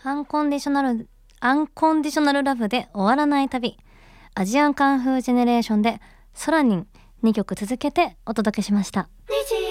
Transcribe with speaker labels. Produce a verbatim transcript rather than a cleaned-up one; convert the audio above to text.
Speaker 1: アンコンディショナルアンコンディショナルラブで終わらない旅、アジアンカンフージェネレーションでソラニン、にきょく続けてお届けしました。にじ